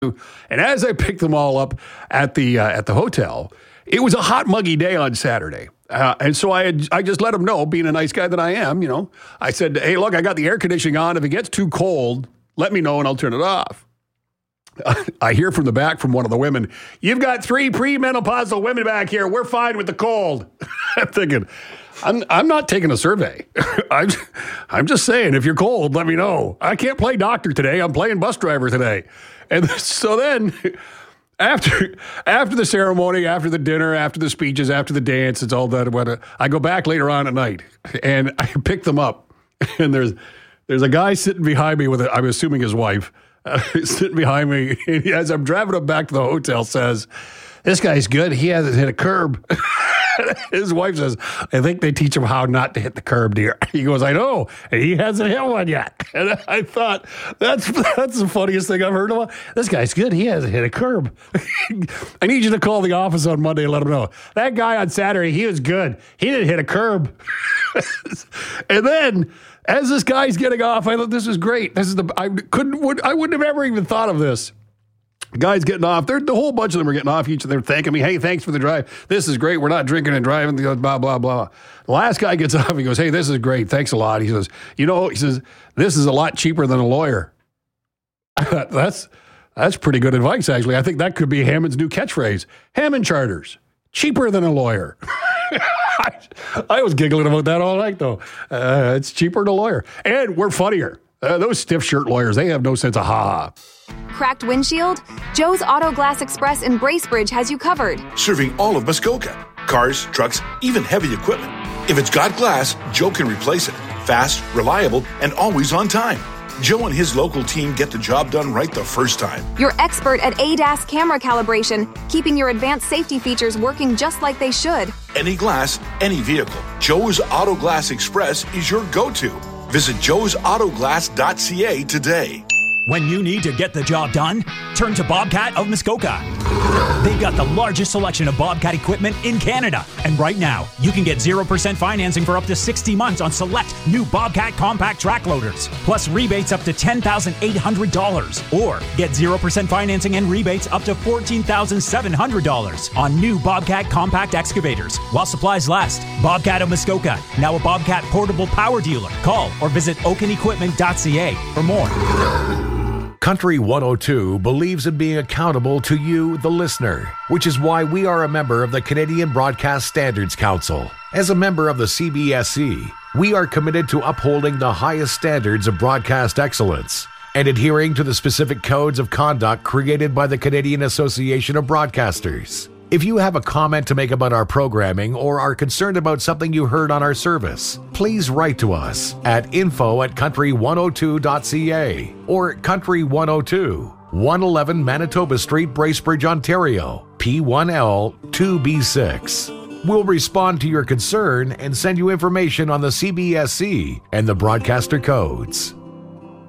And as I picked them all up at the hotel, it was a hot, muggy day on Saturday. And so I just let them know, being a nice guy that I am, I said, hey, look, I got the air conditioning on. If it gets too cold, let me know and I'll turn it off. I hear from the back from one of the women, you've got 3 premenopausal women back here. We're fine with the cold. I'm thinking, I'm not taking a survey. I'm just saying, if you're cold, let me know. I can't play doctor today. I'm playing bus driver today. And so then after the ceremony, after the dinner, after the speeches, after the dance, it's all done. I go back later on at night and I pick them up. And there's a guy sitting behind me with, I'm assuming his wife, sitting behind me. And as I'm driving him back to the hotel, says, this guy's good. He hasn't hit a curb. His wife says, I think they teach him how not to hit the curb, dear. He goes, I know. And he hasn't hit one yet. And I thought, that's the funniest thing I've heard of. This guy's good. He hasn't hit a curb. I need you to call the office on Monday and let him know. That guy on Saturday, he was good. He didn't hit a curb. And then, as this guy's getting off, I thought, this is great. I wouldn't have ever even thought of this. Guys getting off. The whole bunch of them are getting off. Each of them thanking me. Hey, thanks for the drive. This is great. We're not drinking and driving. Blah, blah, blah. The last guy gets off. He goes, hey, this is great. Thanks a lot. He says, this is a lot cheaper than a lawyer. That's pretty good advice, actually. I think that could be Hammond's new catchphrase. Hammond Charters. Cheaper than a lawyer. I was giggling about that all night, though. It's cheaper than a lawyer. And we're funnier. Those stiff shirt lawyers, they have no sense of ha-ha. Cracked windshield? Joe's Auto Glass Express in Bracebridge has you covered. Serving all of Muskoka. Cars, trucks, even heavy equipment. If it's got glass, Joe can replace it. Fast, reliable, and always on time. Joe and his local team get the job done right the first time. You're expert at ADAS camera calibration, keeping your advanced safety features working just like they should. Any glass, any vehicle. Joe's Auto Glass Express is your go-to. Visit joesautoglass.ca today. When you need to get the job done, turn to Bobcat of Muskoka. They've got the largest selection of Bobcat equipment in Canada. And right now, you can get 0% financing for up to 60 months on select new Bobcat compact track loaders, plus rebates up to $10,800. Or get 0% financing and rebates up to $14,700 on new Bobcat compact excavators while supplies last. Bobcat of Muskoka, now a Bobcat portable power dealer. Call or visit oakenequipment.ca for more. Country 102 believes in being accountable to you, the listener, which is why we are a member of the Canadian Broadcast Standards Council. As a member of the CBSC, we are committed to upholding the highest standards of broadcast excellence and adhering to the specific codes of conduct created by the Canadian Association of Broadcasters. If you have a comment to make about our programming or are concerned about something you heard on our service, please write to us at info@country102.ca or Country 102, 111 Manitoba Street, Bracebridge, Ontario, P1L 2B6. We'll respond to your concern and send you information on the CBSC and the broadcaster codes.